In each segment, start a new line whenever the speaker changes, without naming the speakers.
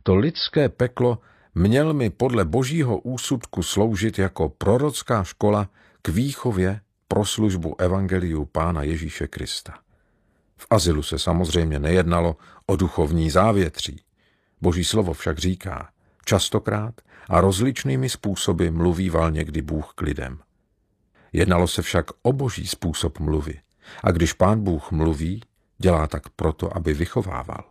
To lidské peklo měl mi podle božího úsudku sloužit jako prorocká škola k výchově pro službu evangeliu Pána Ježíše Krista. V azylu se samozřejmě nejednalo o duchovní závětří. Boží slovo však říká, častokrát a rozličnými způsoby mluvíval někdy Bůh k lidem. Jednalo se však o boží způsob mluvy. A když Pán Bůh mluví, dělá tak proto, aby vychovával.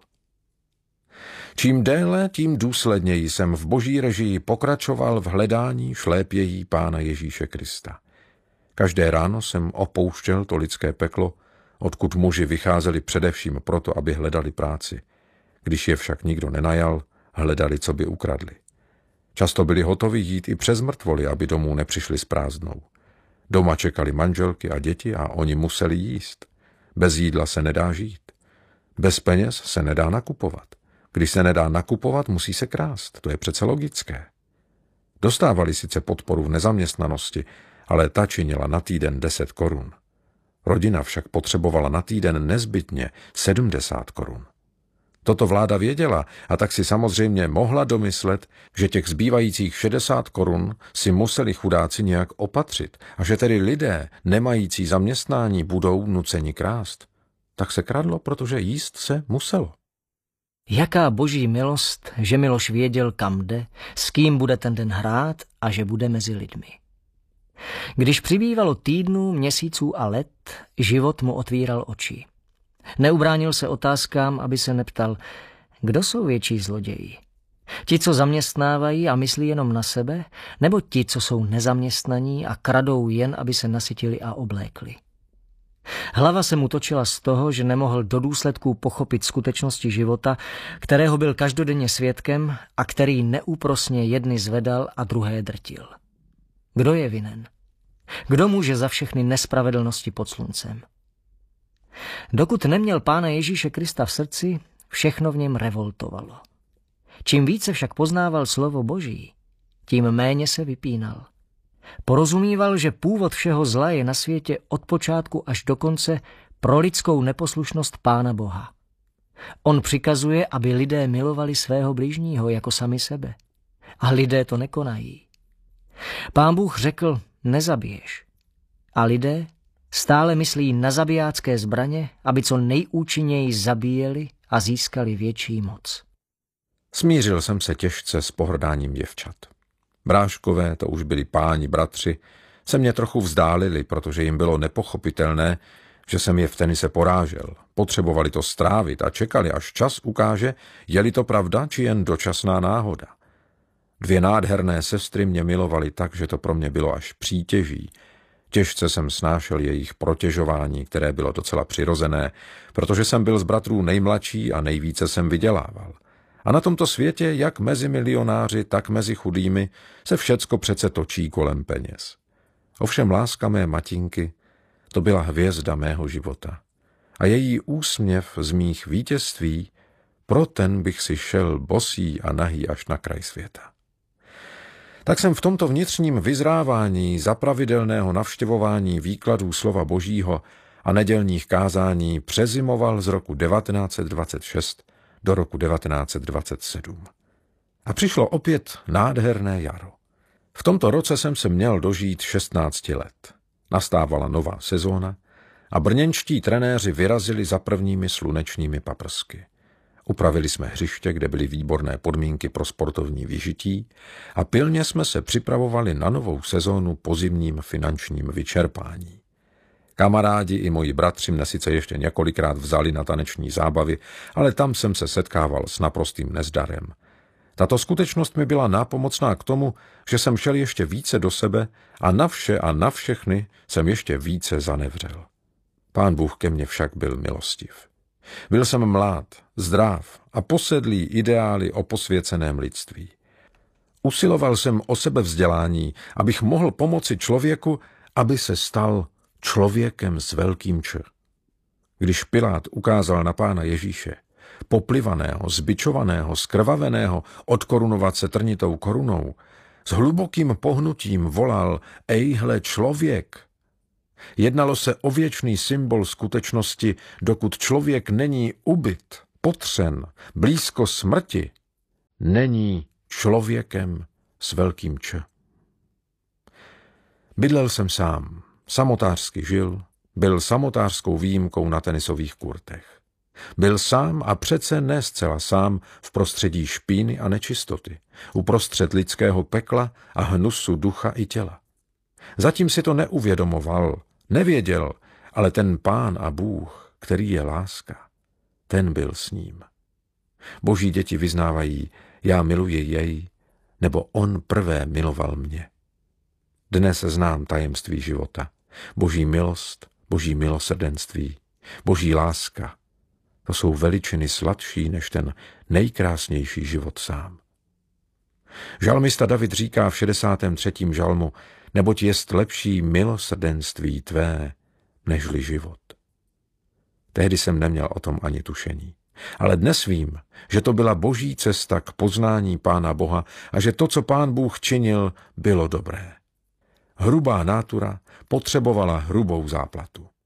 Čím déle, tím důsledněji jsem v boží režii pokračoval v hledání šlépějí Pána Ježíše Krista. Každé ráno jsem opouštěl to lidské peklo, odkud muži vycházeli především proto, aby hledali práci. Když je však nikdo nenajal, hledali, co by ukradli. Často byli hotovi jít i přes mrtvoly, aby domů nepřišli s prázdnou. Doma čekali manželky a děti a oni museli jíst. Bez jídla se nedá žít. Bez peněz se nedá nakupovat. Když se nedá nakupovat, musí se krást. To je přece logické. Dostávali sice podporu v nezaměstnanosti, ale ta činila na týden 10 korun. Rodina však potřebovala na týden nezbytně 70 korun. Toto vláda věděla a tak si samozřejmě mohla domyslet, že těch zbývajících 60 korun si museli chudáci nějak opatřit a že tedy lidé nemající zaměstnání budou nuceni krást. Tak se kradlo, protože jíst se muselo.
Jaká boží milost, že Miloš věděl, kam jde, s kým bude ten den hrát a že bude mezi lidmi. Když přibývalo týdnů, měsíců a let, život mu otvíral oči. Neubránil se otázkám, aby se neptal, kdo jsou větší zloději. Ti, co zaměstnávají a myslí jenom na sebe, nebo ti, co jsou nezaměstnaní a kradou jen, aby se nasytili a oblékli. Hlava se mu točila z toho, že nemohl do důsledků pochopit skutečnosti života, kterého byl každodenně svědkem a který neúprosně jedny zvedal a druhé drtil. Kdo je vinen? Kdo může za všechny nespravedlnosti pod sluncem? Dokud neměl Pána Ježíše Krista v srdci, všechno v něm revoltovalo. Čím více však poznával slovo Boží, tím méně se vypínal. Porozumíval, že původ všeho zla je na světě od počátku až do konce pro lidskou neposlušnost Pána Boha. On přikazuje, aby lidé milovali svého bližního jako sami sebe. A lidé to nekonají. Pán Bůh řekl, nezabiješ. A lidé stále myslí na zabijácké zbraně, aby co nejúčinněji zabíjeli a získali větší moc.
Smířil jsem se těžce s pohrdáním děvčat. Bráškové, to už byli páni bratři, se mě trochu vzdálili, protože jim bylo nepochopitelné, že jsem je v tenise porážel. Potřebovali to strávit a čekali, až čas ukáže, je-li to pravda, či jen dočasná náhoda. 2 nádherné sestry mě milovaly tak, že to pro mě bylo až přítěží. Těžce jsem snášel jejich protěžování, které bylo docela přirozené, protože jsem byl z bratrů nejmladší a nejvíce jsem vydělával. A na tomto světě, jak mezi milionáři, tak mezi chudými, se všecko přece točí kolem peněz. Ovšem láska mé matinky, to byla hvězda mého života. A její úsměv z mých vítězství, pro ten bych si šel bosý a nahý až na kraj světa. Tak jsem v tomto vnitřním vyzrávání za pravidelného navštěvování výkladů slova Božího a nedělních kázání přezimoval z roku 1926 do roku 1927. A přišlo opět nádherné jaro. V tomto roce jsem se měl dožít 16 let. Nastávala nová sezóna a brněnští trenéři vyrazili za prvními slunečními paprsky. Upravili jsme hřiště, kde byly výborné podmínky pro sportovní vyžití a pilně jsme se připravovali na novou sezónu po zimním finančním vyčerpání. Kamarádi i moji bratři mne sice ještě několikrát vzali na taneční zábavy, ale tam jsem se setkával s naprostým nezdarem. Tato skutečnost mi byla nápomocná k tomu, že jsem šel ještě více do sebe a na vše a na všechny jsem ještě více zanevřel. Pán Bůh ke mně však byl milostiv. Byl jsem mlád, zdrav a posedlý ideály o posvěceném lidství. Usiloval jsem o sebevzdělání, abych mohl pomoci člověku, aby se stal člověkem s velkým Č. Když Pilát ukázal na Pána Ježíše, poplivaného, zbičovaného, skrvaveného, odkorunovat se trnitou korunou, s hlubokým pohnutím volal, ejhle člověk. Jednalo se o věčný symbol skutečnosti, dokud člověk není ubyt, potřen, blízko smrti, není člověkem s velkým Č. Bydlel jsem sám, samotářsky žil, byl samotářskou výjimkou na tenisových kurtech. Byl sám a přece ne zcela sám v prostředí špíny a nečistoty, uprostřed lidského pekla a hnusu ducha i těla. Zatím si to neuvědomoval, nevěděl, ale ten Pán a Bůh, který je láska, ten byl s ním. Boží děti vyznávají, já miluji jej, nebo on prvé miloval mě. Dnes znám tajemství života, Boží milost, Boží milosrdenství, Boží láska. To jsou veličiny sladší než ten nejkrásnější život sám. Žalmista David říká v 63. žalmu, neboť jest lepší milosrdenství tvé, nežli život. Tehdy jsem neměl o tom ani tušení. Ale dnes vím, že to byla Boží cesta k poznání Pána Boha a že to, co Pán Bůh činil, bylo dobré. Hrubá nátura potřebovala hrubou záplatu.